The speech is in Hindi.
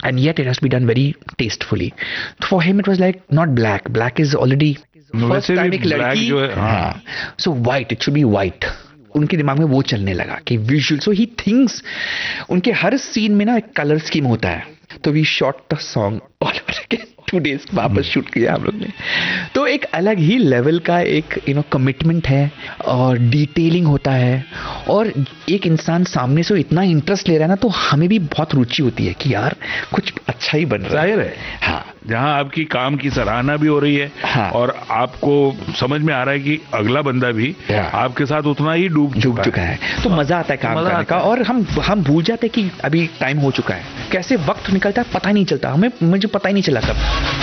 and yet it has to be done very tastefully. For him it was like not black. Black is already first वैसे time भी एक black लड़की, जो है, हाँ, so white, it should be white. उनके दिमाग में वो चलने लगा कि विजुअल, सो ही थिंक्स उनके हर सीन में ना एक कलर स्कीम होता है. तो we shot the song all over again 2 days वापस शूट किया हम लोग ने. तो एक अलग ही लेवल का एक कमिटमेंट है और डिटेलिंग होता है, और एक इंसान सामने से इतना इंटरेस्ट ले रहा है ना, तो हमें भी बहुत रुचि होती है कि यार कुछ अच्छा ही बन रहा है. जाहिर है. हाँ, जहां आपकी काम की सराहना भी हो रही है, हाँ, और आपको समझ में आ रहा है कि अगला बंदा भी आपके साथ उतना ही डूब चुका है, तो मजा आता है काम करने का. और हम भूल जाते हैं कि अभी टाइम हो चुका है. कैसे वक्त निकलता है पता ही नहीं चलता. मुझे पता ही नहीं चला कब.